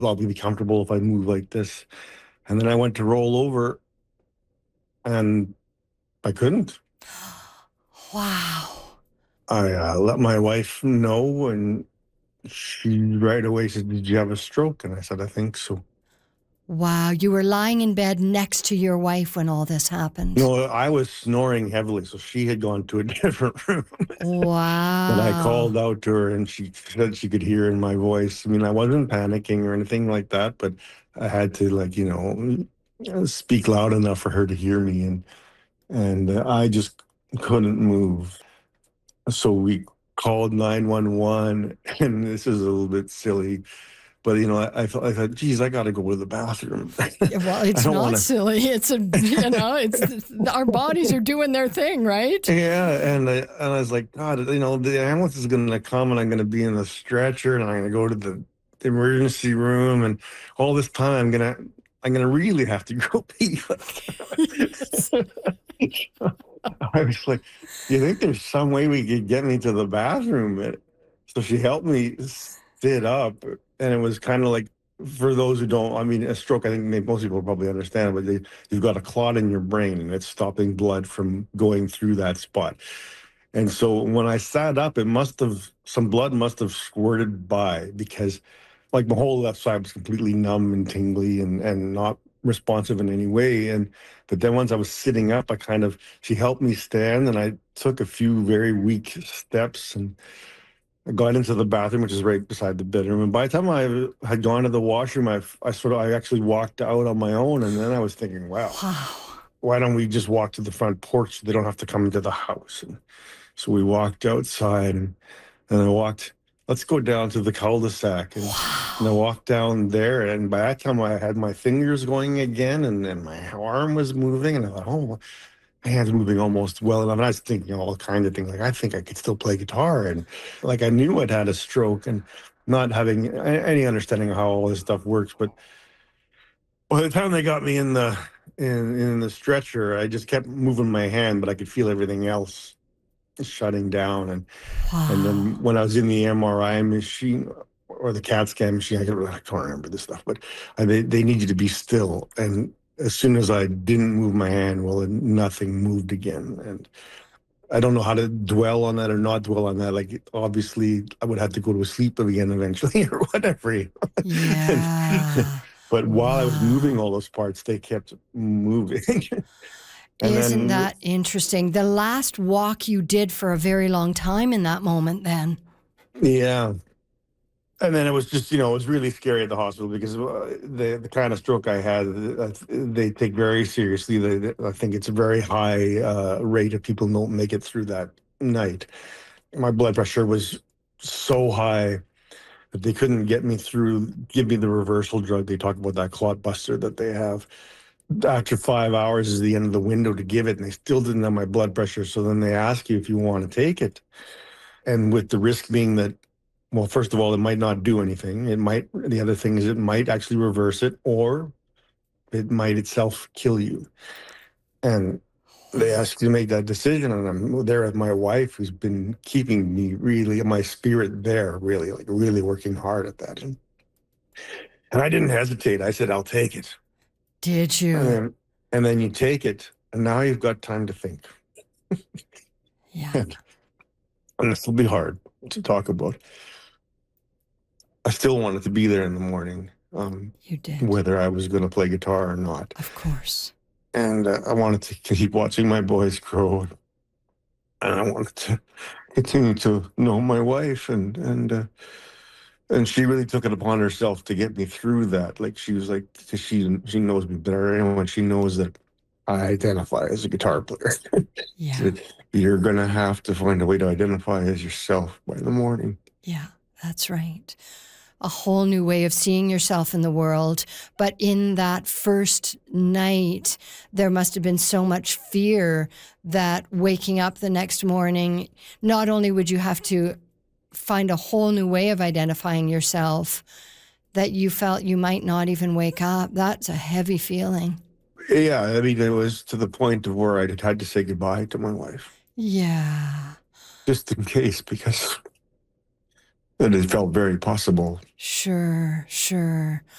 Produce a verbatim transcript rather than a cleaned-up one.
I'll be comfortable if I move like this. And then I went to roll over and I couldn't. Wow. I uh, let my wife know, and she right away said, "Did you have a stroke?" And I said, "I think so." Wow. You were lying in bed next to your wife when all this happened. No, I was snoring heavily, so she had gone to a different room. But I called Wow. out to her, and she said she could hear in my voice. I mean, I wasn't panicking or anything like that, but I had to, like, you know, speak loud enough for her to hear me, and and uh, I just couldn't move. So we called nine one one, and this is a little bit silly, but you know, I, I thought, I thought, geez, I got to go to the bathroom. Yeah, well, I it's don't not want silly. It's a, you know, it's our bodies are doing their thing, right? to. Yeah, and I and I was like, God, you know, the ambulance is going to come, and I'm going to be in the stretcher, and I'm going to go to the emergency room, and all this time, I'm gonna I'm gonna really have to go pee. Yes. I was like, "Do you think there's some way we could get me to the bathroom?" And so she helped me sit up, and it was kind of like, for those who don't, I mean, a stroke, I think may- most people probably understand, but they, you've got a clot in your brain, and it's stopping blood from going through that spot. And so when I sat up, it must have, some blood must have squirted by, because like my whole left side was completely numb and tingly and, and not responsive in any way. And, but then once I was sitting up, I kind of, she helped me stand, and I took a few very weak steps, and I got into the bathroom, which is right beside the bedroom. And by the time I had gone to the washroom, I, I sort of, I actually walked out on my own. And then I was thinking, wow, Wow. why don't we just walk to the front porch so they don't have to come into the house? And so we walked outside, and, and I walked, let's go down to the cul-de-sac. And, and I Wow. walked down there. And by that time, I had my fingers going again, and, and my arm was moving. And I thought, oh, my hands moving almost well enough. And I was thinking all kinds of things. Like, I think I could still play guitar. And like, I knew I'd had a stroke, and not having a- any understanding of how all this stuff works. But by the time they got me in the, in, in the stretcher, I just kept moving my hand, but I could feel everything else shutting down. And and then Wow. when I was in the M R I machine or the CAT scan machine, I, could, I can't remember this stuff, but uh, they, they need you to be still. And as soon as I didn't move my hand, well, nothing moved again. And I don't know how to dwell on that or not dwell on that. Like, obviously, I would have to go to sleep again eventually or whatever. You know? And, Yeah. but while I was moving Wow. all those parts, they kept moving. And Isn't then, that interesting? The last walk you did for a very long time in that moment, then. yeah. And then it was just, you know, it was really scary at the hospital, because uh, the the kind of stroke I had, uh, they take very seriously. They, they- I think it's a very high uh, rate of people don't make it through that night. My blood pressure was so high that they couldn't get me through, give me the reversal drug. They talk about that clot buster that they have. After five hours is the end of the window to give it, and they still didn't have my blood pressure. So then they ask you if you want to take it. And with the risk being that, well, first of all, it might not do anything. It might, the other thing is it might actually reverse it, or it might itself kill you. And they ask you to make that decision. And I'm there with my wife, who's been keeping me really, my spirit there, really, like really working hard at that. And, and I didn't hesitate. I said, I'll take it. Did And you? then, and then you take it, and now you've got time to think. Yeah, And, and this will be hard to talk about. I still wanted to be there in the morning, um, you did. whether I was going to play guitar or not. Of course. And uh, I wanted to keep watching my boys grow, and I wanted to continue to know my wife, and and uh, and she really took it upon herself to get me through that. Like, she was like, 'cause she she knows me better, and when she knows that I identify as a guitar player, she Yeah. said, you're gonna have to find a way to identify as yourself by the morning. Yeah, that's right. A whole new way of seeing yourself in the world. But in that first night, there must have been so much fear that waking up the next morning, not only would you have to find a whole new way of identifying yourself, that you felt you might not even wake up. That's a heavy feeling. Yeah, I mean, it was to the point of where I had to say goodbye to my wife, Yeah, just in case, because it had felt very possible. sure, sure.